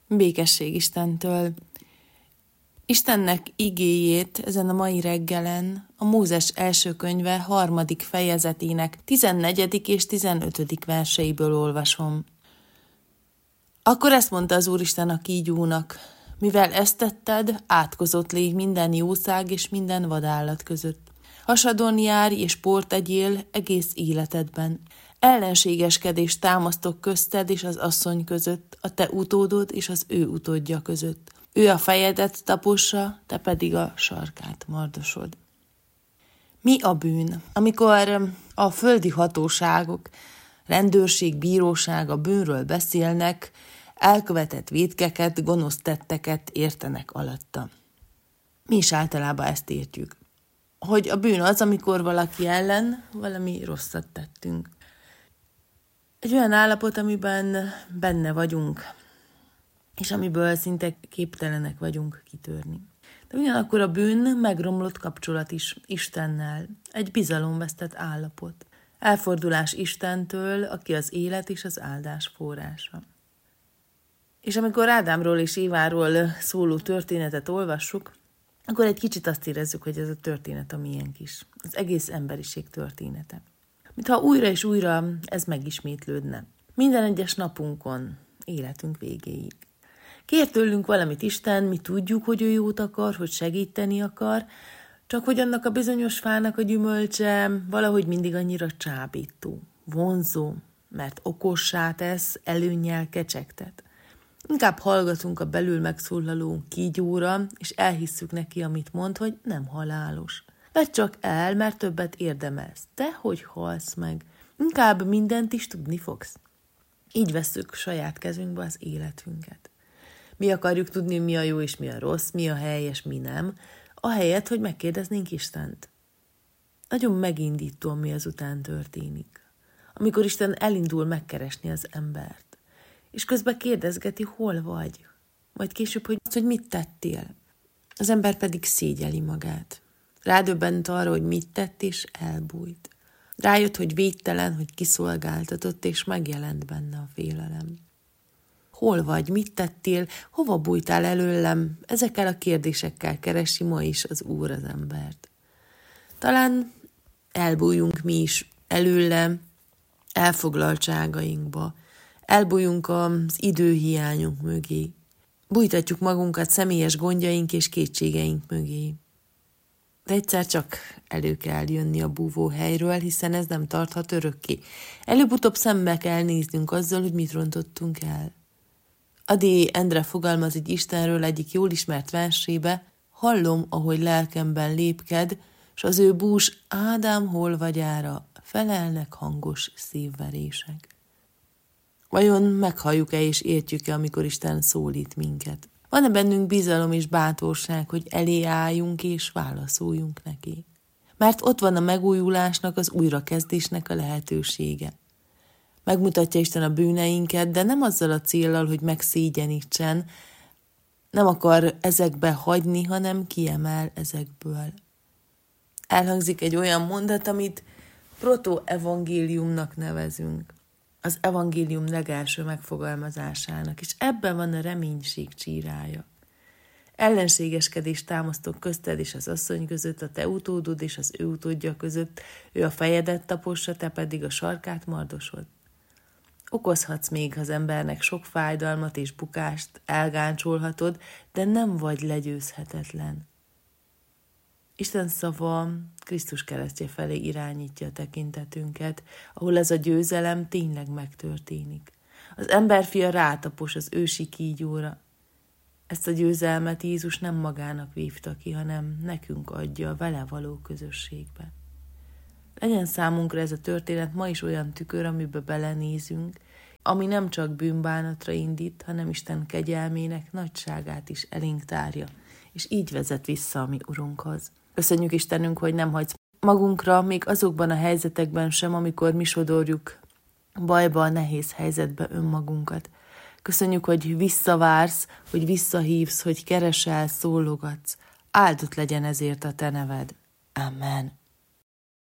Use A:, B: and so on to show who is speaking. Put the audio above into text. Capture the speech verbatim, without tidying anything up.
A: Békesség Istentől. Istennek igéjét ezen a mai reggelen a Mózes első könyve harmadik fejezetének tizennegyedik és tizenötödik verseiből olvasom. Akkor ezt mondta az Úristen a kígyónak: mivel ezt tetted, átkozott légy minden jószág és minden vadállat között. Hasadon járj és port egyél egész életedben. Ellenségeskedést támasztok közted és az asszony között, a te utódod és az ő utódja között. Ő a fejedet tapossa, te pedig a sarkát mardosod. Mi a bűn? Amikor a földi hatóságok, rendőrség, bíróság a bűnről beszélnek, elkövetett vétkeket, gonosz tetteket értenek alatta. Mi is általában ezt értjük. Hogy a bűn az, amikor valaki ellen valami rosszat tettünk. Egy olyan állapot, amiben benne vagyunk, és amiből szinte képtelenek vagyunk kitörni. De ugyanakkor a bűn megromlott kapcsolat is Istennel, egy bizalomvesztett állapot. Elfordulás Istentől, aki az élet és az áldás forrása. És amikor Ádámról és Éváról szóló történetet olvassuk, akkor egy kicsit azt érezzük, hogy ez a történet a miénk is. Az egész emberiség története. Mintha újra és újra ez megismétlődne. Minden egyes napunkon, életünk végéig. Kér tőlünk valamit Isten, mi tudjuk, hogy ő jót akar, hogy segíteni akar, csak hogy annak a bizonyos fának a gyümölcse valahogy mindig annyira csábító, vonzó, mert okossá tesz, előnnyel kecsegtet. Inkább hallgatunk a belül megszólaló kígyóra, és elhisszük neki, amit mond, hogy nem halálos. Vedd csak el, mert többet érdemelsz. Te hogy halsz meg? Inkább mindent is tudni fogsz. Így vesszük saját kezünkbe az életünket. Mi akarjuk tudni, mi a jó és mi a rossz, mi a helyes, mi nem, ahelyett, hogy megkérdeznénk Istent. Nagyon megindító, ami azután történik. Amikor Isten elindul megkeresni az embert, és közben kérdezgeti, hol vagy, majd később, hogy, hogy mit tettél. Az ember pedig szégyeli magát. Rádöbbent arra, hogy mit tett, és elbújt. Rájött, hogy védtelen, hogy kiszolgáltatott, és megjelent benne a félelem. Hol vagy, mit tettél, hova bújtál előlem? Ezekkel a kérdésekkel keresi ma is az Úr az embert. Talán elbújjunk mi is előle, elfoglaltságainkba, elbújjunk az időhiányunk mögé, bújtatjuk magunkat személyes gondjaink és kétségeink mögé. De egyszer csak elő kell jönni a búvóhelyről, hiszen ez nem tarthat örökké. Előbb-utóbb szembe kell néznünk azzal, hogy mit rontottunk el. Adi Endre fogalmaz így Istenről egyik jól ismert versébe: hallom, ahogy lelkemben lépked, s az ő bús Ádám hol vagyára felelnek hangos szívverések. Vajon meghalljuk-e és értjük-e, amikor Isten szólít minket? Van-e bennünk bizalom és bátorság, hogy elé álljunk és válaszoljunk neki? Mert ott van a megújulásnak, az újrakezdésnek a lehetősége. Megmutatja Isten a bűneinket, de nem azzal a céllal, hogy megszégyenítsen, nem akar ezekbe hagyni, hanem kiemel ezekből. Elhangzik egy olyan mondat, amit proto-evangéliumnak nevezünk. Az evangélium legelső megfogalmazásának, és ebben van a reménység csírája. Ellenségeskedést támasztok közted és az asszony között, a te utódod és az ő utódja között, ő a fejedet tapossa, te pedig a sarkát mardosod. Okozhatsz még az embernek sok fájdalmat és bukást, elgáncsolhatod, de nem vagy legyőzhetetlen. Isten szava Krisztus keresztje felé irányítja a tekintetünket, ahol ez a győzelem tényleg megtörténik. Az emberfia rátapos az ősi kígyóra. Ezt a győzelmet Jézus nem magának vívta ki, hanem nekünk adja a vele való közösségbe. Legyen számunkra ez a történet ma is olyan tükör, amiben belenézünk, ami nem csak bűnbánatra indít, hanem Isten kegyelmének nagyságát is elénk tárja, és így vezet vissza a mi Urunkhoz. Köszönjük Istenünk, hogy nem hagysz magunkra, még azokban a helyzetekben sem, amikor mi sodorjuk bajba, nehéz helyzetbe önmagunkat. Köszönjük, hogy visszavársz, hogy visszahívsz, hogy keresel, szólogatsz. Áldott legyen ezért a te neved. Amen.